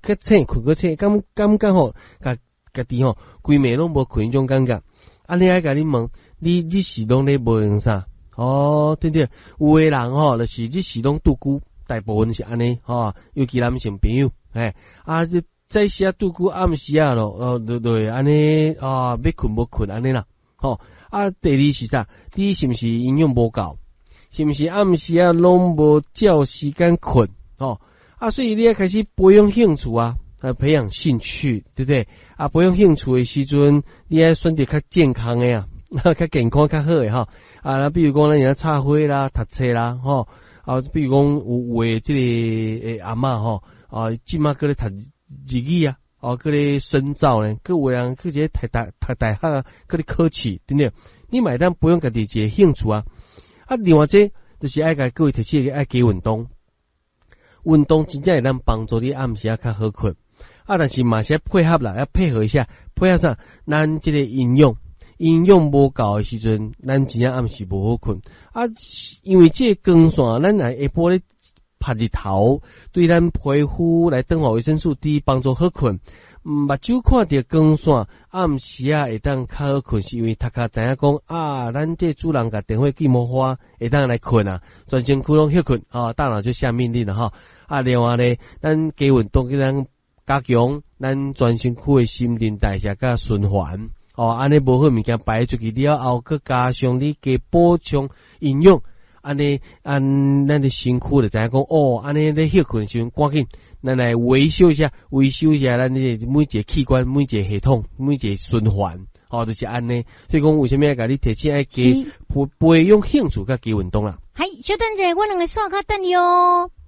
较醒困个醒，感吼，家己吼规暝拢无困种感觉。安尼爱甲你问，你是拢咧无用啥？哦，对，有诶人吼，就是日时拢拄久，大部分是安尼吼，尤其男性朋友，早时啊拄久，暗时啊咯，就会安尼要困无困安尼啦，吼。第二是啥？你是毋是营养无够？是毋是暗时啊拢无照时间困？吼。所以你要开始培养兴趣啊，培养兴趣，对不对？培养兴趣的时阵，你要选择较健康的较健康较好的吼。比如讲咱人插花啦、读册啦，吼。比如讲有诶即个阿嬷吼，即马搁咧读日语啊。搁咧深造呢，各有人去读大学啊，搁咧考试，对不对？你嘛会当培养家己一个兴趣啊。另外这就是爱甲各位提醒爱加运动，运动真正会当帮助你暗时啊较好困。但是嘛是要配合啦，要配合一下，配合上咱这个营养无够的时阵，咱真正暗时无好困。因为这个光线，咱来下晡咧。晒日头对咱皮肤来登好维生素 D 帮助好困。目睭看到光线，暗时啊会当较好困，是因为头壳知影讲咱这主人甲电话记魔花会当来困啊，全身躯拢休困大脑就下命令了哈。另外咧，咱加运动，咱加强咱全身躯的新陈代谢甲循环安尼无好物件排出去了后，佮加上你加补充营养。安尼咱的身躯就知影讲安尼咧休困的时阵，赶紧咱来维修一下咱的每一个器官、每一个系统、每一个循环，就是安尼。所以讲为什么要甲你提醒爱加培养兴趣甲加运动啦？ 系，小等者，我两个刷卡等你哦。